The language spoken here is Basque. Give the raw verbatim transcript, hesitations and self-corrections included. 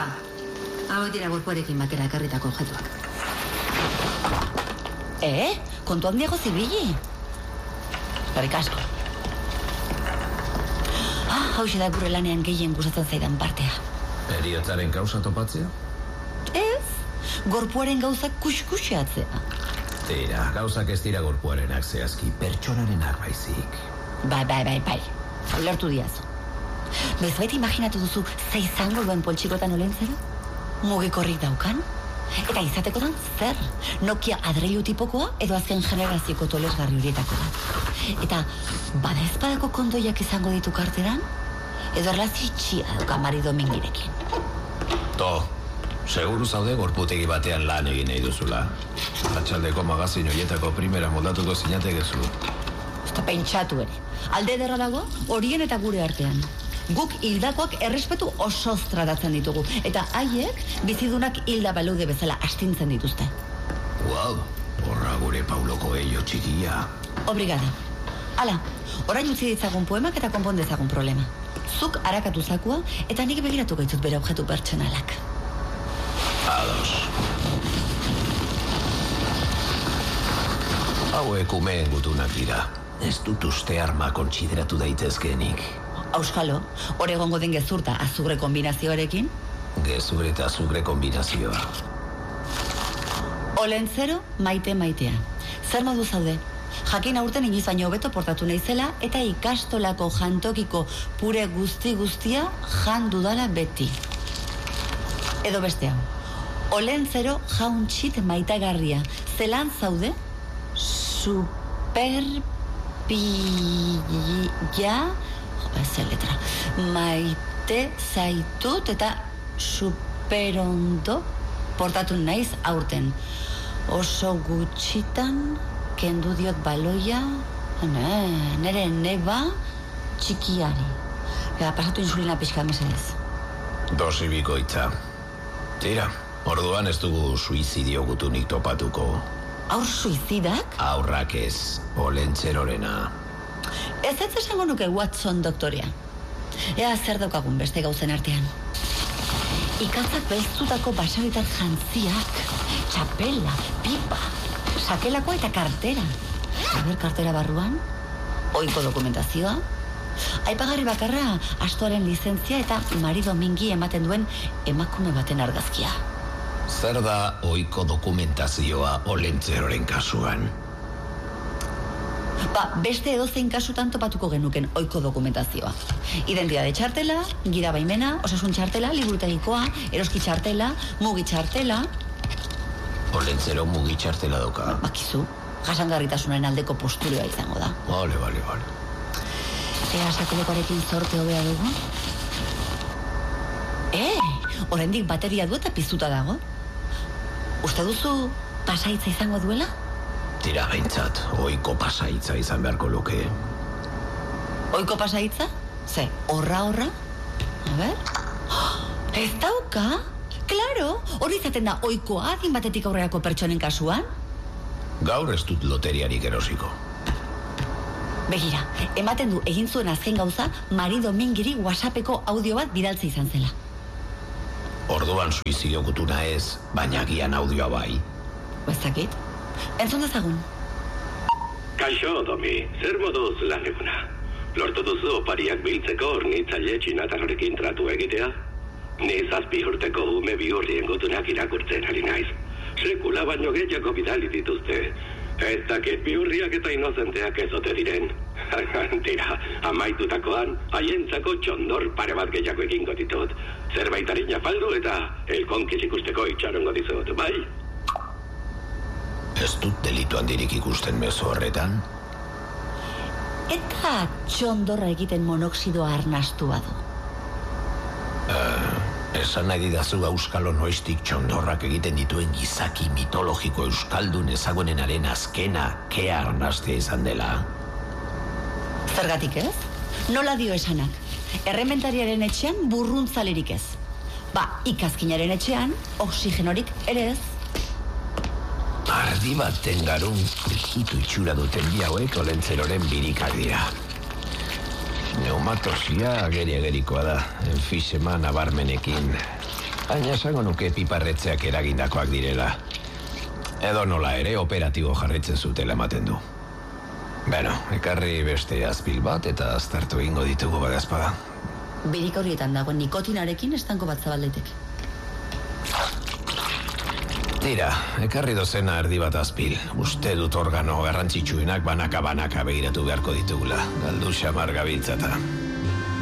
Aipa, hau dira gorpuarekin batera ekarritako objektuak. Eh? Kontu handiago zibili? Barrik asko. Ah, hauxe da gure lanean gehien gustatzen zaidan partea. Heriotzaren gauza topatzea? Ez, gorpuaren gauzak kuskuseatzea. Tira, gauzak ez dira gorpuarenak zehazki, pertsonarenak baizik. Bai, bai, bai, bai. Lertu diazu. Bezbait imaginatu duzu ze izango duen poltsikotan olentzero? Mugikorrik daukan? Eta izatekotan zer? Nokia adreilu tipokoa edo azken generazioko tolesgarri horietako bat. Eta badezpadeko kondoiak izango ditu karteran? Edo erlazio itxia duka Mari Domingirekin. To, seguru zaude gorputegi batean lan egin nahi duzula. Atxaldeko magazin horietako primera moldatuko zinatekezu. Eta pentsatu ere. Alde ederra dago, horien eta gure artean. Guk hildakoak errespetu osoz tratatzen ditugu. Eta haiek bizidunak hilda balude bezala astintzen dituzte. Wow, horra gure Pauloko eio txikia. Obrigada. Hala, orain utzi ditzagun poemak eta konpon dezagun problema. Zuk harakatu zakua eta nik begiratu gaitzut bere objektu pertsonalak. Ados. Hauek umeen gutunak dira. Ez dut uste arma kontsideratu daitezkeenik. Auskalo, hor egongo den gezurta azugre kombinazioarekin? Gezur eta azugre kombinazioa. Olentzero, maite maitea. Zer modu zaude? Jakin aurten inoiz baino hobeto portatu naizela eta ikastolako jantokiko pure guzti guztia jan dudala beti. Edo beste hau. Olentzero jauntxit maitagarria. Zelan zaude? Super pilla... Zer letra. Maite zaitut eta superondo portatu naiz aurten. Oso gutxitan kendu diot baloia ne, nere neba txikiari. Eta pasatu insulina pixka mesedez. Dosi bikoitza. Tira, orduan ez dugu suizidio gutunik topatuko. Aur suizidak? Aurrak ez, Olentzerorena. Ez ez esango nuke Watson doktorea. Ea zer daukagun beste gauzen artean. Ikatzak belztutako basabitar jantziak, txapela, pipa, sakelakoa eta kartera. Aber kartera barruan, ohiko dokumentazioa. Aipagarri bakarra astoaren lizentzia eta Mari Domingi ematen duen emakume baten argazkia. Zer da ohiko dokumentazioa Olentzeroren kasuan? Ba, beste edozein kasutan topatuko genuken ohiko dokumentazioa. Identitate txartela, gida baimena, osasun txartela, liburutegikoa, eroski txartela, mugi txartela. Olentzero mugi txartela dauka. Bakizu, jasangarritasunaren aldeko posturioa izango da. Bale, bale, bale. Ea sakelekoarekin zorte hobea dugu? Eh, oraindik bateria du eta piztuta dago. Uste duzu pasaitza izango duela? Tira behintzat, ohiko pasaitza izan beharko luke. Ohiko pasaitza? Ze, horra horra? A ber? Ez dauka? Claro, hori izaten da ohikoa adin batetik aurrerako pertsonen kasuan? Gaur ez dut loteriarik erosiko. Begira, ematen du egin zuen azken gauza Mari Domingiri WhatsAppeko audio bat bidaltze izan zela. Orduan suizidio gutuna ez, baina gian audioa bai. Bezakit? Entzun dezagun. Kaixo, Domi, zer moduz lan eguna? Lortu duzu opariak biltzeko hornitzaile txinatarrekin tratu egitea? Ni zazpi urteko ume bihurrien gutunak irakurtzen ari naiz. Sekula baino gehiago bidali dituzte. Ez dakit bihurriak eta inozenteak ez ote diren. Tira, amaitutakoan, haientzako txondor pare bat gehiago egingo ditut. Zerbait harina faldu eta elkonkiz ikusteko itxarongo dizut, bai? Ez dut delitu handirik ikusten mezu horretan? Eta txondorra egiten monoxidoa arnastu badu. Uh, esan nahi didazu auskalo noiztik txondorrak egiten dituen gizaki mitologiko euskaldun ezagunenaren azkena kea arnastea izan dela. Zergatik ez? Nola dio esanak? Errementariaren etxean burruntzalerik ez. Ba, ikazkinaren etxean oxigenorik ere ez. Ardi baten garun frijitu itxura duten bi hauek Olentzeroren birikak dira. Neumatosia ageri-agerikoa da, enfisema nabarmenekin. Baina esango nuke piparretzeak eragindakoak direla. Edo nola ere operatibo jarritzen zutela ematen du. Beno, ekarri beste azpil bat eta aztertu egingo ditugu badazpada. Birik horietan dago nikotinarekin estanko bat zabaldaitek. Tira, ekarri dozena erdi bat azpil. Uste dut organo garrantzitsuenak banaka-banaka begiratu beharko ditugula. Galdu xamar gabiltzata.